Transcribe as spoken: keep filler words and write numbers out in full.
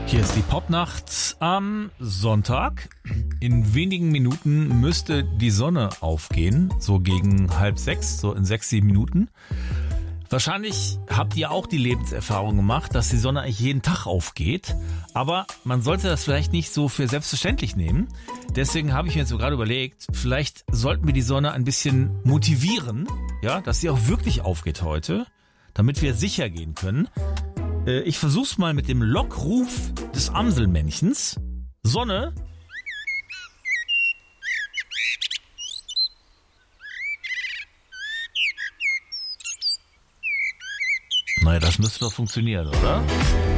Hier ist die Popnacht am Sonntag. In wenigen Minuten müsste die Sonne aufgehen, so gegen halb sechs, so in sechs, sieben Minuten. Wahrscheinlich habt ihr auch die Lebenserfahrung gemacht, dass die Sonne eigentlich jeden Tag aufgeht. Aber man sollte das vielleicht nicht so für selbstverständlich nehmen. Deswegen habe ich mir jetzt so gerade überlegt, vielleicht sollten wir die Sonne ein bisschen motivieren, ja, dass sie auch wirklich aufgeht heute, damit wir sicher gehen können. Äh, ich versuch's mal mit dem Lockruf des Amselmännchens. Sonne. Naja, das müsste doch funktionieren, oder?